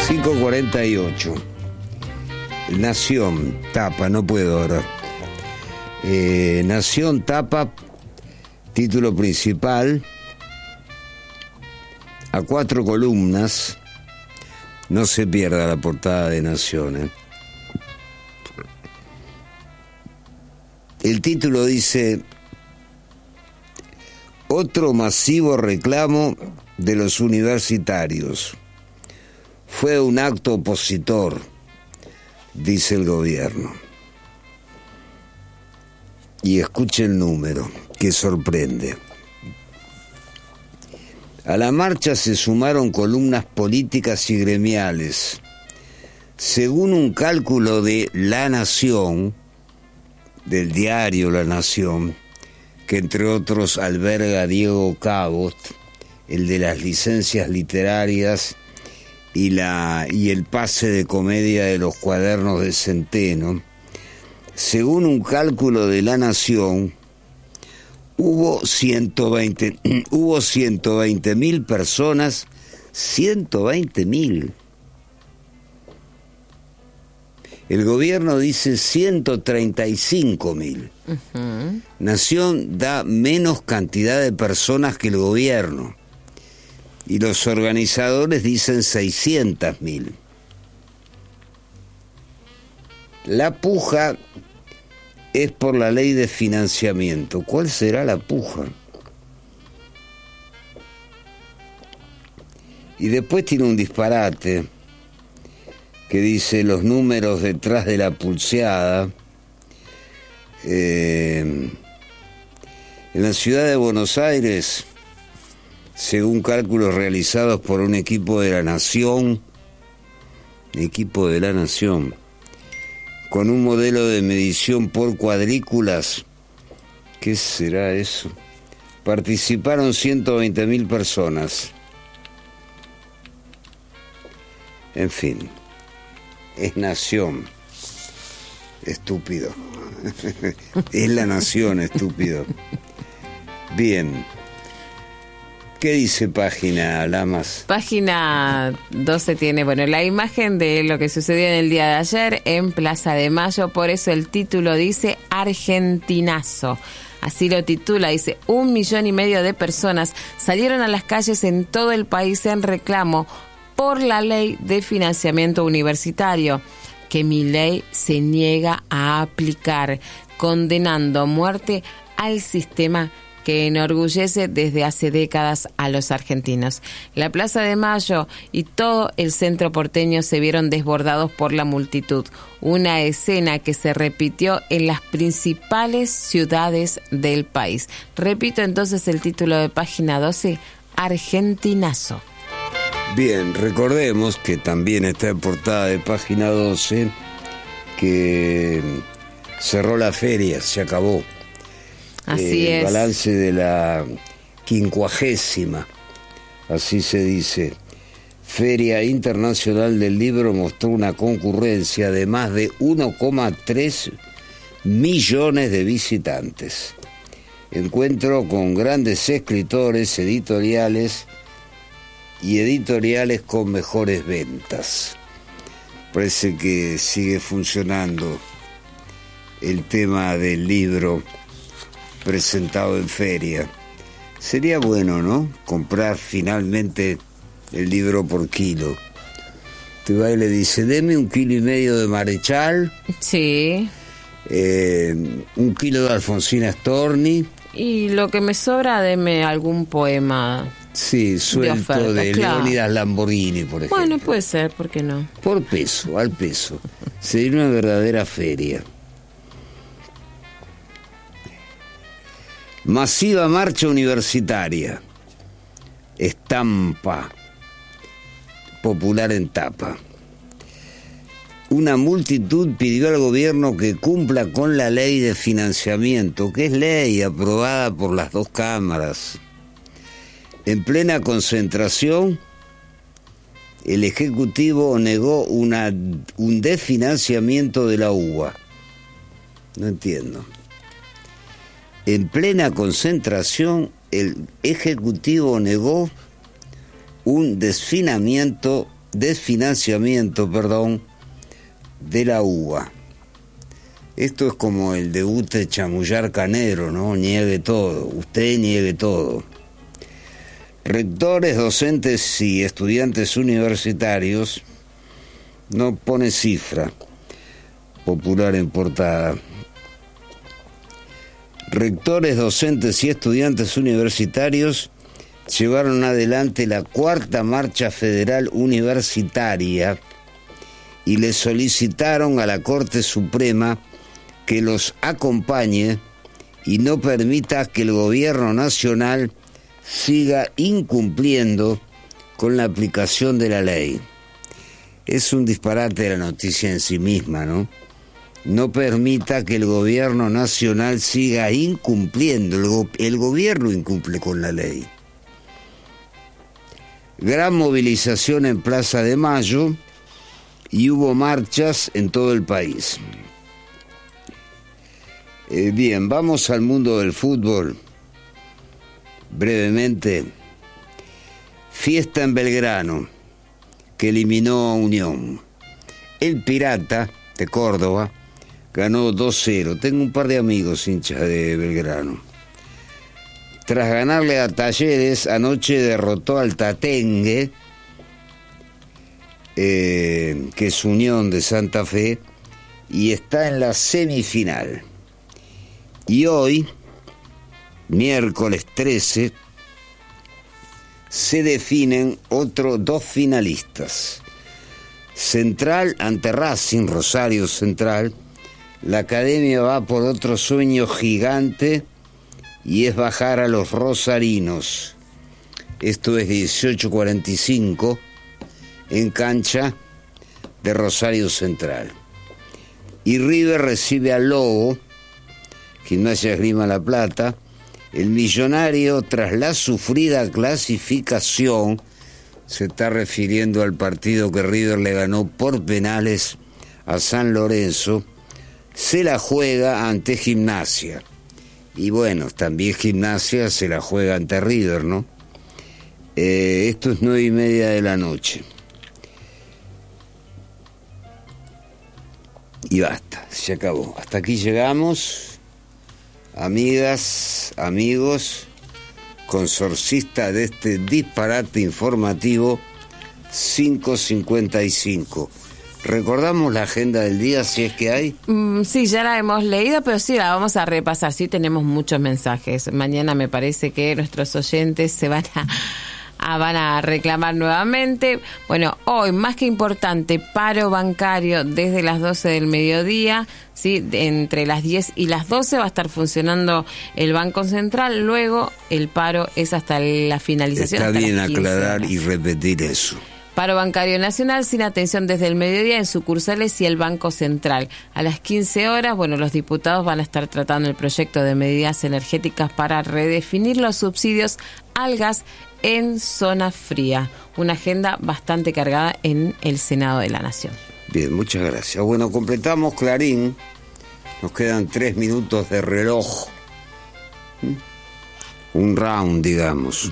5:48. Nación, tapa, no puedo ahora. Nación, tapa, título principal, a 4 columnas. No se pierda la portada de Nación. El título dice: otro masivo reclamo de los universitarios. Fue un acto opositor, dice el gobierno. Y escuche el número, que sorprende. A la marcha se sumaron columnas políticas y gremiales. Según un cálculo de La Nación, del diario La Nación, que entre otros alberga a Diego Cabot, el de las licencias literarias y el pase de comedia de los cuadernos de Centeno, según un cálculo de La Nación, hubo 120.000 personas, 120.000. El gobierno dice 135.000. Uh-huh. Nación da menos cantidad de personas que el gobierno. Y los organizadores dicen 600.000. La puja es por la ley de financiamiento. ¿Cuál será la puja? Y después tiene un disparate que dice los números detrás de la pulseada. En la ciudad de Buenos Aires, según cálculos realizados por un equipo de La Nación, con un modelo de medición por cuadrículas, ¿qué será eso? Participaron 120.000 personas. En fin, es Nación, estúpido. Es La Nación, estúpido. Bien. ¿Qué dice Página, Lamas? Página 12 tiene, la imagen de lo que sucedió en el día de ayer en Plaza de Mayo, por eso el título dice Argentinazo. Así lo titula, dice: 1,5 millones de personas salieron a las calles en todo el país en reclamo por la ley de financiamiento universitario, que Milei se niega a aplicar, condenando a muerte al sistema que enorgullece desde hace décadas a los argentinos. La Plaza de Mayo y todo el centro porteño se vieron desbordados por la multitud, una escena que se repitió en las principales ciudades del país. Repito entonces el título de Página 12, Argentinazo. Bien, recordemos que también está en portada de Página 12 que cerró la feria, se acabó. Así es. El balance de la 50ª, así se dice, Feria Internacional del Libro mostró una concurrencia de más de 1,3 millones de visitantes. Encuentro con grandes escritores, editoriales y editoriales con mejores ventas. Parece que sigue funcionando el tema del libro presentado en feria. Sería bueno, ¿no?, comprar finalmente el libro por kilo. Te va y le dice: deme 1,5 kilos de Marechal. Sí. 1 kilo de Alfonsina Storni. Y lo que me sobra, deme algún poema. Sí, suelto de claro. Leónidas Lamborghini, por ejemplo. Bueno, puede ser, ¿por qué no? Por peso, al peso. Sería una verdadera feria. Masiva marcha universitaria. Estampa popular en tapa. Una multitud pidió al gobierno que cumpla con la ley de financiamiento, que es ley aprobada por las 2 cámaras. En plena concentración, el Ejecutivo negó un desfinanciamiento de la UBA. No entiendo. En plena concentración, el Ejecutivo negó un desfinamiento desfinanciamiento, de la UBA. Esto es como el debut de Chamullar Canero, ¿no? Niegue todo, usted niegue todo. Rectores, docentes y estudiantes universitarios, no pone cifra, Popular en portada. Rectores, docentes y estudiantes universitarios llevaron adelante la cuarta marcha federal universitaria y le solicitaron a la Corte Suprema que los acompañe y no permita que el gobierno nacional siga incumpliendo con la aplicación de la ley. Es un disparate la noticia en sí misma, ¿no? No permita que el gobierno nacional siga incumpliendo. El gobierno incumple con la ley. Gran movilización en Plaza de Mayo y hubo marchas en todo el país. Bien, vamos al mundo del fútbol. Brevemente, fiesta en Belgrano, que eliminó a Unión. El Pirata de Córdoba ganó 2-0. Tengo un par de amigos hinchas de Belgrano. Tras ganarle a Talleres, anoche derrotó al Tatengue, que es Unión de Santa Fe, y está en la semifinal. Y hoy, miércoles 13, se definen dos finalistas. Central ante Racing, Rosario Central. La Academia va por otro sueño gigante y es bajar a los rosarinos. Esto es 18:45 en cancha de Rosario Central. Y River recibe al Lobo, Gimnasia Esgrima La Plata. El Millonario, tras la sufrida clasificación, se está refiriendo al partido que River le ganó por penales a San Lorenzo, se la juega ante Gimnasia. Y bueno, también Gimnasia se la juega ante River, ¿no? Esto es 9:30 de la noche. Y basta, se acabó. Hasta aquí llegamos. Amigas, amigos, consorcista de este disparate informativo 5:55. ¿Recordamos la agenda del día, si es que hay? Sí, ya la hemos leído, pero sí la vamos a repasar. Sí, tenemos muchos mensajes. Mañana me parece que nuestros oyentes se van a reclamar nuevamente. Bueno, hoy, más que importante, paro bancario desde las 12 del mediodía, ¿sí? Entre las 10 y las 12 va a estar funcionando el Banco Central. Luego, el paro es hasta la finalización. Está bien aclarar horas. Y repetir eso. Paro bancario nacional sin atención desde el mediodía en sucursales y el Banco Central. A las 15 horas, los diputados van a estar tratando el proyecto de medidas energéticas para redefinir los subsidios al gas en zona fría. Una agenda bastante cargada en el Senado de la Nación. Bien, muchas gracias. Bueno, completamos Clarín. Nos quedan 3 minutos de reloj. Un round, digamos.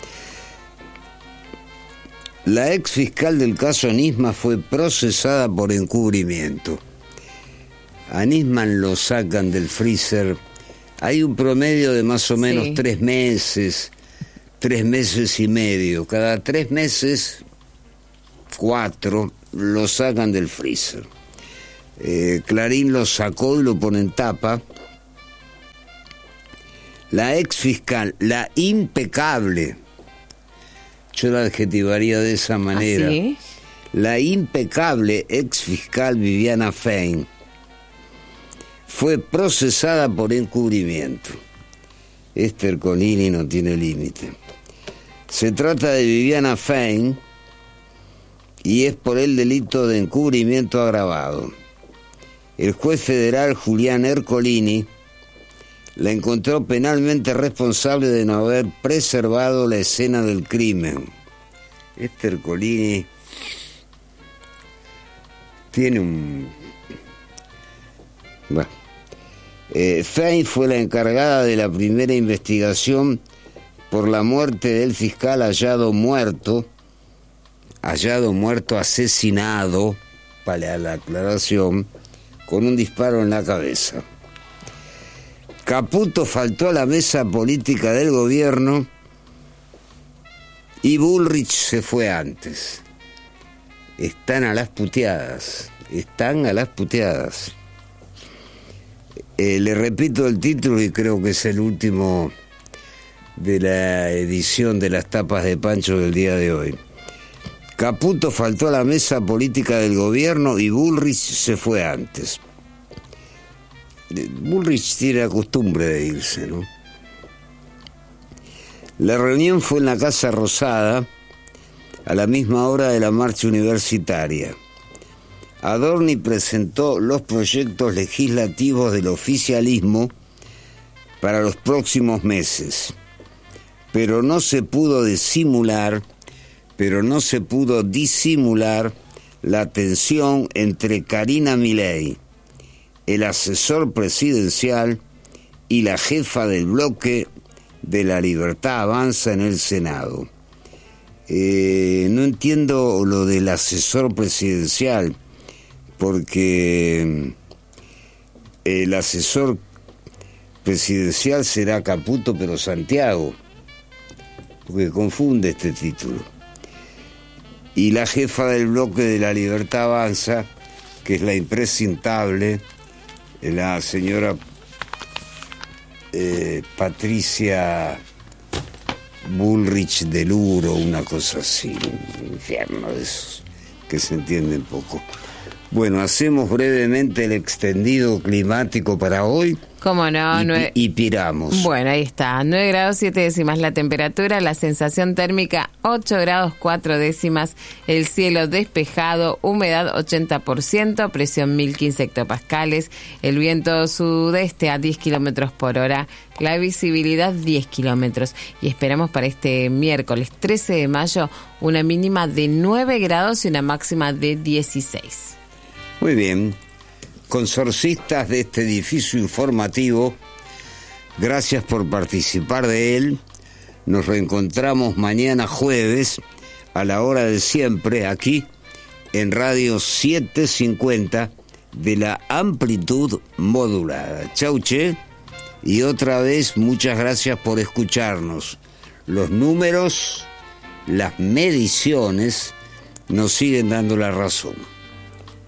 La ex fiscal del caso Nisman fue procesada por encubrimiento. A Nisman lo sacan del freezer. Hay un promedio de más o menos 3 meses, 3 meses y medio. Cada 3 meses, 4, lo sacan del freezer. Clarín lo sacó y lo pone en tapa. La ex fiscal, la impecable, yo la adjetivaría de esa manera. ¿Ah, sí? La impecable ex fiscal Viviana Fein fue procesada por encubrimiento. Esther Conini no tiene límite. Se trata de Viviana Fein y es por el delito de encubrimiento agravado. El juez federal Julián Ercolini la encontró penalmente responsable de no haber preservado la escena del crimen. Esther Colini tiene un... Bueno. Fein fue la encargada de la primera investigación por la muerte del fiscal hallado muerto hallado muerto, asesinado, para la aclaración, con un disparo en la cabeza. Caputo faltó a la mesa política del gobierno y Bullrich se fue antes. Están a las puteadas. Le repito el título y creo que es el último de la edición de las tapas de Pancho del día de hoy. Caputo faltó a la mesa política del gobierno y Bullrich se fue antes. Bullrich tiene la costumbre de irse, ¿no? La reunión fue en la Casa Rosada a la misma hora de la marcha universitaria. Adorni presentó los proyectos legislativos del oficialismo para los próximos meses, pero no se pudo disimular la tensión entre Karina Milei, el asesor presidencial, y la jefa del bloque de La Libertad Avanza en el Senado. No entiendo lo del asesor presidencial, porque el asesor presidencial será Caputo, pero Santiago, porque confunde este título. Y la jefa del bloque de La Libertad Avanza, que es la impresentable, la señora Patricia Bullrich del Uro, una cosa así, un infierno de esos que se entienden poco. Bueno, hacemos brevemente el extendido climático para hoy. ¿Cómo no? Y piramos. Bueno, ahí está. 9 grados 7 décimas la temperatura, la sensación térmica 8 grados 4 décimas, el cielo despejado, humedad 80%, presión 1015 hectopascales, el viento sudeste a 10 kilómetros por hora, la visibilidad 10 kilómetros. Y esperamos para este miércoles 13 de mayo una mínima de 9 grados y una máxima de 16. Muy bien, consorcistas de este edificio informativo, gracias por participar de él. Nos reencontramos mañana jueves a la hora de siempre aquí en Radio 750 de la amplitud modulada. Chau, che, y otra vez muchas gracias por escucharnos. Los números, las mediciones nos siguen dando la razón.